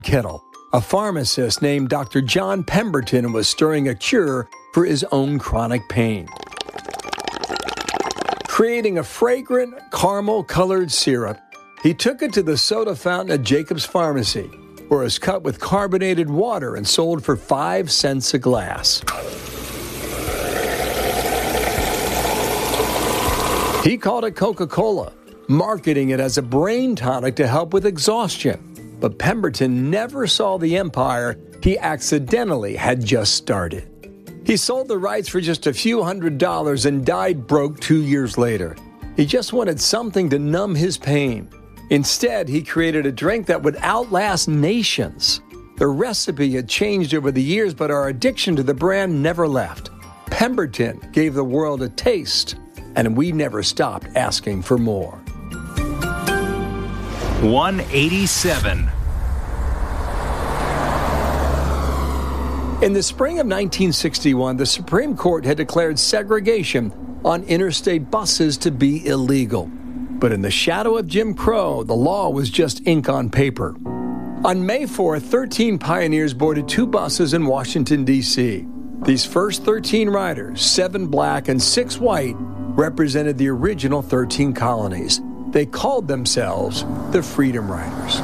Kettle. A pharmacist named Dr. John Pemberton was stirring a cure for his own chronic pain. Creating a fragrant, caramel-colored syrup, he took it to the soda fountain at Jacob's Pharmacy, where it was cut with carbonated water and sold for 5 cents a glass. He called it Coca-Cola, marketing it as a brain tonic to help with exhaustion. But Pemberton never saw the empire he accidentally had just started. He sold the rights for just a few $100s and died broke 2 years later. He just wanted something to numb his pain. Instead, he created a drink that would outlast nations. The recipe had changed over the years, but our addiction to the brand never left. Pemberton gave the world a taste, and we never stopped asking for more. 187. In the spring of 1961, the Supreme Court had declared segregation on interstate buses to be illegal. But in the shadow of Jim Crow, the law was just ink on paper. On May 4th, 13 pioneers boarded 2 buses in Washington, D.C. These first 13 riders, 7 black and 6 white, represented the original 13 colonies. They called themselves the Freedom Riders.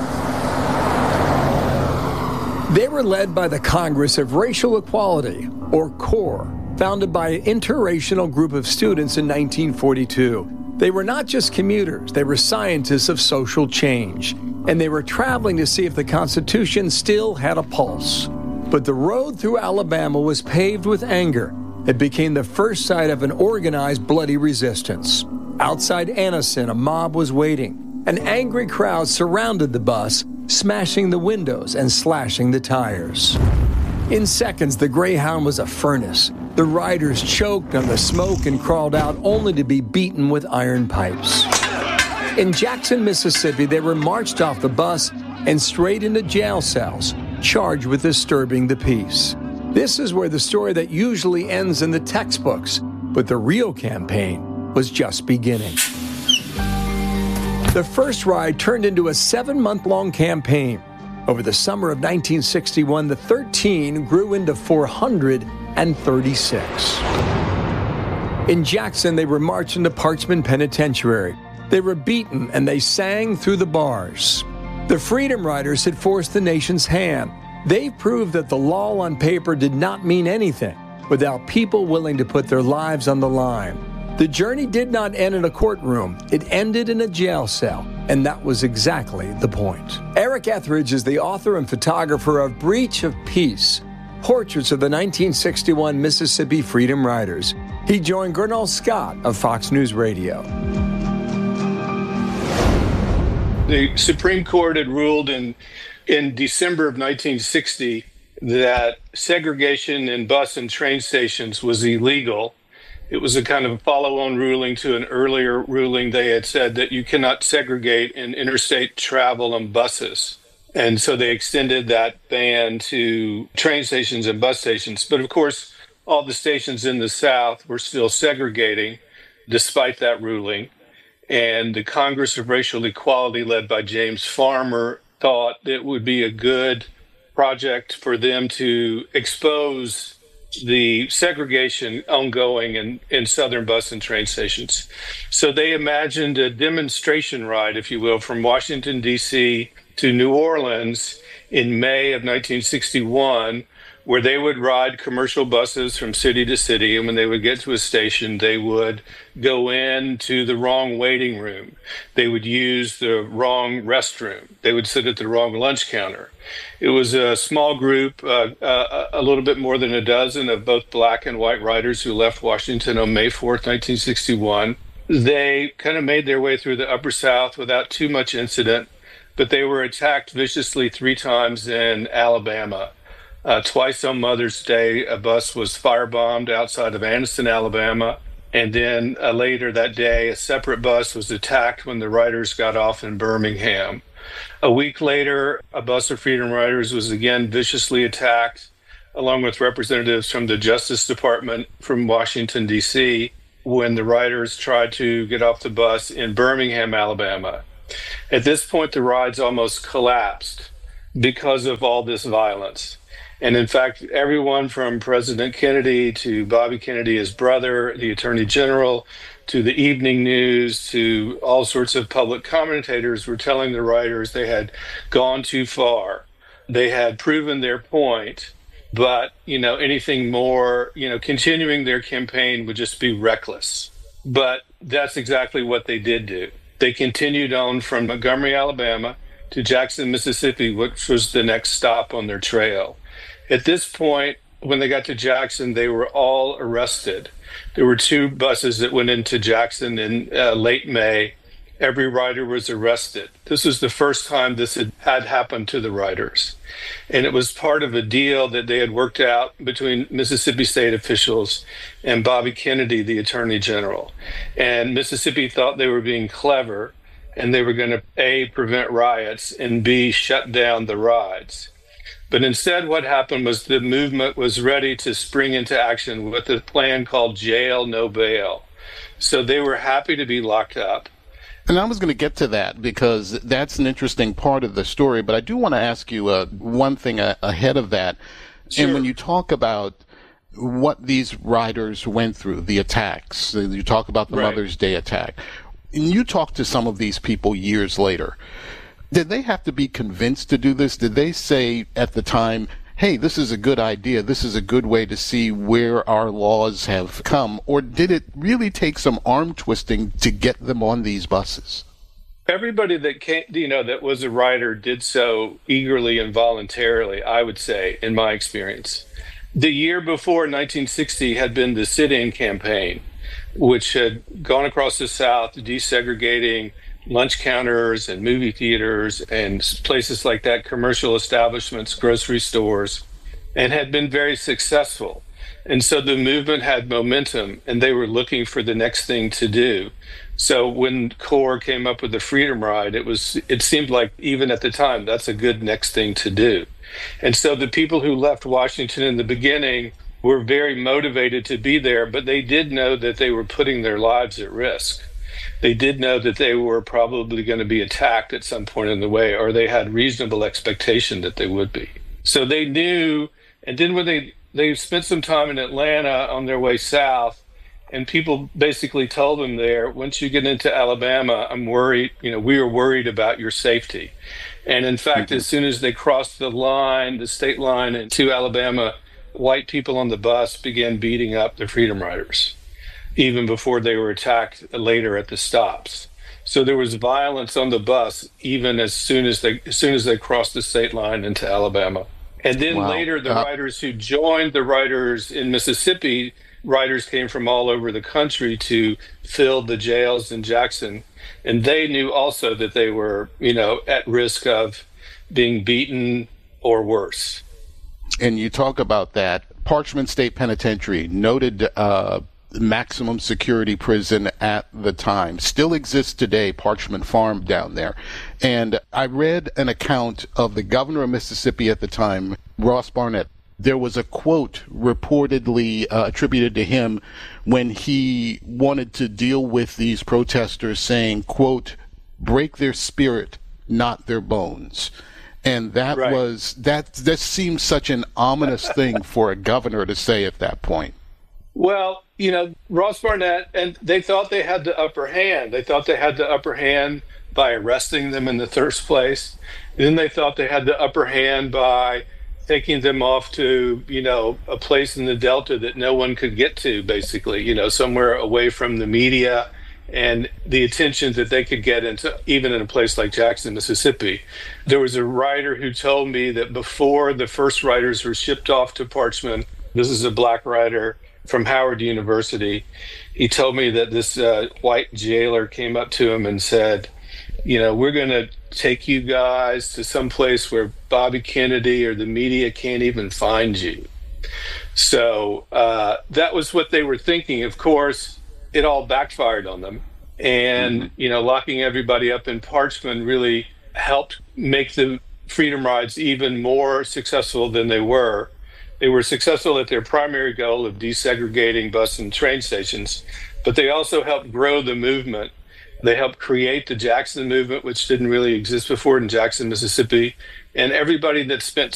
They were led by the Congress of Racial Equality, or CORE, founded by an interracial group of students in 1942. They were not just commuters, they were scientists of social change, and they were traveling to see if the Constitution still had a pulse. But the road through Alabama was paved with anger. It became the first site of an organized bloody resistance. Outside Anniston, a mob was waiting. An angry crowd surrounded the bus, smashing the windows and slashing the tires. In seconds, the Greyhound was a furnace. The riders choked on the smoke and crawled out only to be beaten with iron pipes. In Jackson, Mississippi, they were marched off the bus and straight into jail cells, charged with disturbing the peace. This is where the story that usually ends in the textbooks, but the real campaign was just beginning. The first ride turned into a 7-month-long campaign. Over the summer of 1961, the 13 grew into 436. In Jackson, they were marched into Parchman Penitentiary. They were beaten and they sang through the bars. The Freedom Riders had forced the nation's hand. They proved that the law on paper did not mean anything without people willing to put their lives on the line. The journey did not end in a courtroom. It ended in a jail cell, and that was exactly the point. Eric Etheridge is the author and photographer of Breach of Peace, Portraits of the 1961 Mississippi Freedom Riders. He joined Gernal Scott of Fox News Radio. The Supreme Court had ruled in December of 1960 that segregation in bus and train stations was illegal. It was a kind of a follow-on ruling to an earlier ruling. They had said that you cannot segregate in interstate travel on buses. And so they extended that ban to train stations and bus stations. But of course, all the stations in the South were still segregating despite that ruling. And the Congress of Racial Equality, led by James Farmer, thought it would be a good project for them to expose the segregation ongoing in southern bus and train stations. So they imagined a demonstration ride, if you will, from Washington, D.C. to New Orleans in May of 1961, where they would ride commercial buses from city to city. And when they would get to a station, they would go into the wrong waiting room. They would use the wrong restroom. They would sit at the wrong lunch counter. It was a small group, a little bit more than a dozen of both black and white riders who left Washington on May 4th, 1961. They kind of made their way through the Upper South without too much incident, but they were attacked viciously 3 times in Alabama. Twice on Mother's Day, a bus was firebombed outside of Anniston, Alabama. And then later that day, a separate bus was attacked when the riders got off in Birmingham. A week later, a bus of Freedom Riders was again viciously attacked, along with representatives from the Justice Department from Washington, D.C., when the riders tried to get off the bus in Birmingham, Alabama. At this point, the rides almost collapsed. because of all this violence. And in fact, everyone from President Kennedy to Bobby Kennedy, his brother, the Attorney General, to the evening news, to all sorts of public commentators were telling the writers they had gone too far. They had proven their point, but, anything more, continuing their campaign would just be reckless. But that's exactly what they did do. They continued on from Montgomery, Alabama to Jackson, Mississippi, which was the next stop on their trail. At this point, when they got to Jackson, they were all arrested. There were 2 buses that went into Jackson in late May. Every rider was arrested. This was the first time this had happened to the riders. And it was part of a deal that they had worked out between Mississippi state officials and Bobby Kennedy, the Attorney General. And Mississippi thought they were being clever, and they were going to, A, prevent riots, and B, shut down the rides. But instead, what happened was the movement was ready to spring into action with a plan called Jail No Bail. So they were happy to be locked up. And I was going to get to that because that's an interesting part of the story. But I do want to ask you one thing ahead of that. Sure. And when you talk about what these riders went through, the attacks, you talk about the Mother's Day attack, and you talk to some of these people years later. Did they have to be convinced to do this? Did they say at the time, hey, this is a good idea, this is a good way to see where our laws have come? Or did it really take some arm twisting to get them on these buses? Everybody that came, that was a rider did so eagerly and voluntarily, I would say, in my experience. The year before, 1960, had been the sit-in campaign, which had gone across the South desegregating lunch counters and movie theaters and places like that, commercial establishments, grocery stores, and had been very successful. And so the movement had momentum, and they were looking for the next thing to do. So when CORE came up with the Freedom Ride, it seemed like, even at the time, that's a good next thing to do. And so the people who left Washington in the beginning were very motivated to be there, but they did know that they were putting their lives at risk. They did know that they were probably going to be attacked at some point in the way, or they had reasonable expectation that they would be. So they knew, and then when they spent some time in Atlanta on their way south, and people basically told them there, once you get into Alabama, I'm worried, we are worried about your safety. And in fact, as soon as they crossed the state line into Alabama, white people on the bus began beating up the Freedom Riders, even before they were attacked later at the stops. So there was violence on the bus even as soon as they crossed the state line into Alabama. And then later, the riders who joined the riders in Mississippi, riders came from all over the country to fill the jails in Jackson. And they knew also that they were, at risk of being beaten or worse. And you talk about that. Parchman State Penitentiary, noted maximum security prison at the time, still exists today, Parchman Farm down there. And I read an account of the governor of Mississippi at the time, Ross Barnett. There was a quote reportedly attributed to him when he wanted to deal with these protesters, saying, quote, break their spirit, not their bones. And that seems such an ominous thing for a governor to say at that point. Well, Ross Barnett, and they thought they had the upper hand. They thought they had the upper hand by arresting them in the first place. And then they thought they had the upper hand by taking them off to, a place in the Delta that no one could get to, basically, somewhere away from the media and the attention that they could get into, even in a place like Jackson, Mississippi. There was a writer who told me that before the first writers were shipped off to Parchman, this is a black writer from Howard University, he told me that this white jailer came up to him and said, we're going to take you guys to some place where Bobby Kennedy or the media can't even find you. So that was what they were thinking. Of course, it all backfired on them. And, locking everybody up in Parchman really helped make the Freedom Rides even more successful than they were. They were successful at their primary goal of desegregating bus and train stations, but they also helped grow the movement. They helped create the Jackson movement, which didn't really exist before in Jackson, Mississippi. and everybody that spent